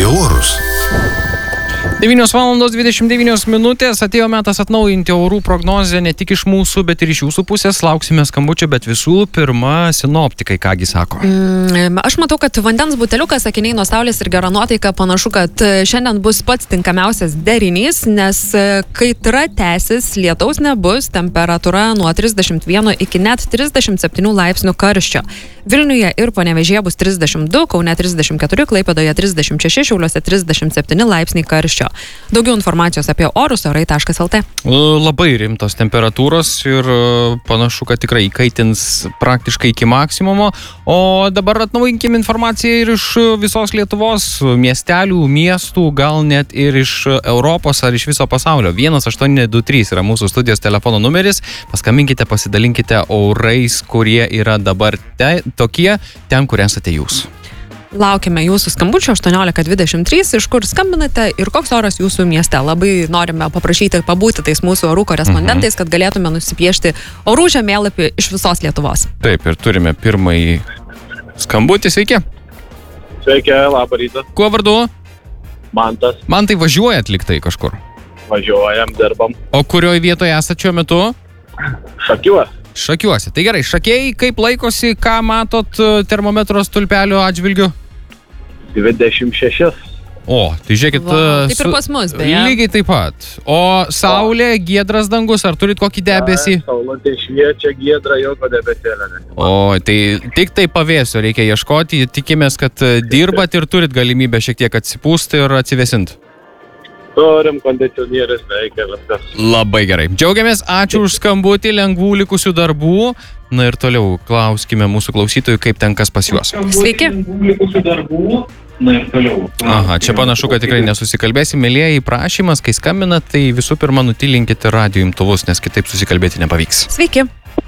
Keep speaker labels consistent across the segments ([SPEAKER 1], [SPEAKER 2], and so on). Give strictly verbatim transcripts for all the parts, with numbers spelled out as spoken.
[SPEAKER 1] apie orus.
[SPEAKER 2] devynios valandos dvidešimt devynios minutės, atėjo metas atnaujinti orų prognozę ne tik iš mūsų, bet ir iš jūsų pusės. Lauksime skambučio, bet visų pirma, sinoptikai kągi sako.
[SPEAKER 3] Mm, aš matau, kad vandens buteliukas, akiniai nuo saulės ir gera nuotaika, panašu, kad šiandien bus pats tinkamiausias derinys, nes kaitra tęsis, lietaus nebus, temperatūra nuo trisdešimt vieno iki net trisdešimt septynių laipsnių karščio. Vilniuje ir Panevėžyje bus trisdešimt du, Kaune trisdešimt keturi, Klaipėdoje trisdešimt šeši, Šiauliuose trisdešimt septyni laipsniai karščio. Daugiau informacijos apie orus orai taškas lt.
[SPEAKER 2] Labai rimtos temperatūros ir panašu, kad tikrai įkaitins praktiškai iki maksimumo. O dabar atnaujinkim informaciją ir iš visos Lietuvos miestelių, miestų, gal net ir iš Europos ar iš viso pasaulio. vienas aštuoni du trys yra mūsų studijos telefono numeris. Paskambinkite, pasidalinkite orais, kurie yra dabar te, tokie, ten, kur esate jūs.
[SPEAKER 3] Laukiame jūsų skambučio aštuoniolika dvidešimt trys, iš kur skambinate ir koks oras jūsų mieste. Labai norime paprašyti pabūti tais mūsų orų korespondentais, kad galėtume nusipiešti orų žemėlapį iš visos Lietuvos.
[SPEAKER 2] Taip, ir turime pirmąjį skambutį. Sveiki.
[SPEAKER 4] Sveiki, labą rytą.
[SPEAKER 2] Kuo vardu?
[SPEAKER 4] Mantas.
[SPEAKER 2] Man tai važiuojat liktai kažkur.
[SPEAKER 4] Važiuojam, dirbam.
[SPEAKER 2] O kurioje vietoje esate šiuo metu?
[SPEAKER 4] Šakiuos.
[SPEAKER 2] Šakiuosi. Tai gerai, Šakiai, kaip laikosi, ką matot termometro stulpelio atžvilgiu?
[SPEAKER 4] dvidešimt šeši.
[SPEAKER 2] O, tai žiūrėkit.
[SPEAKER 3] Va, taip ir pas mus, beje.
[SPEAKER 2] Lygiai taip pat. O saulė, giedras dangus, ar turit kokį debesį?
[SPEAKER 4] Saulutė šviečia, giedra, jokio debesėlė.
[SPEAKER 2] O, tai tik tai pavėsio reikia ieškoti. Tikimės, kad dirbat ir turit galimybę šiek tiek atsipūsti ir atsivėsinti.
[SPEAKER 4] Turim kondicionierius, veikia viskas.
[SPEAKER 2] Labai gerai. Džiaugiamės, ačiū už skambutį, lengvų likusių darbų. Na ir toliau klauskime mūsų klausytojų, kaip ten kas pas juos.
[SPEAKER 3] Sveiki.
[SPEAKER 4] Likusių darbų. Na ir toliau.
[SPEAKER 2] Aha, čia panašu, kad tikrai nesusikalbėsim. Mėlyjeji, prašymas, kai skambinat, tai visų pirma nutylinkite radijo imtuvus, nes kitaip susikalbėti nepavyks.
[SPEAKER 3] Sveiki.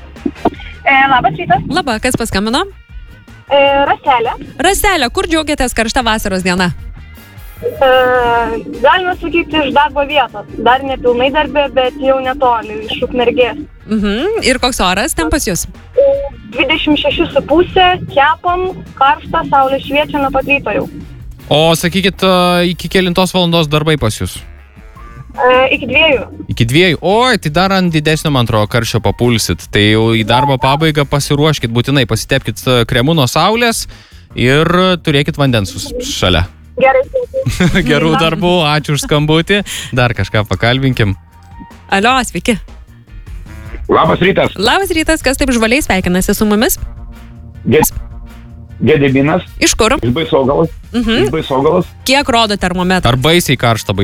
[SPEAKER 5] E, labas rytas.
[SPEAKER 3] Labą, kas paskambino?
[SPEAKER 5] E, Raselė.
[SPEAKER 3] Raselė, kur džiaugiatės karšta vasaros diena?
[SPEAKER 5] E, galima sakyti iš darbo vietos. Dar nepilnai darbė, bet jau netoli, iš Ukmergės.
[SPEAKER 3] Mhm. Ir koks oras ten pas jūs?
[SPEAKER 5] dvidešimt šeši su pusė, kepam, karšta, saulė šviečia nuo pat ryto jau.
[SPEAKER 2] O sakykit, iki kelintos valandos darbai pas jūs?
[SPEAKER 5] E, iki dviejų.
[SPEAKER 2] Iki dviejų. Oi, tai dar ant didesnio, man atrodo, karščio papulsit. Tai jau į darbo pabaigą pasiruoškit būtinai, pasitepkit kremu nuo saulės ir turėkit vandens šalia.
[SPEAKER 5] Gerai.
[SPEAKER 2] Gerų darbų, ačiū už skambutį. Dar kažką pakalbinkim.
[SPEAKER 3] Alio, sveiki.
[SPEAKER 4] Labas rytas.
[SPEAKER 3] Labas rytas, kas taip žvaliai sveikinasi su mumis?
[SPEAKER 4] Gediminas.
[SPEAKER 3] Iš kur?
[SPEAKER 4] Iš Baisogalos.
[SPEAKER 3] Mhm.
[SPEAKER 4] Iš Baisogalos.
[SPEAKER 3] Kiek rodo termometras?
[SPEAKER 2] Ar baisiai karšta?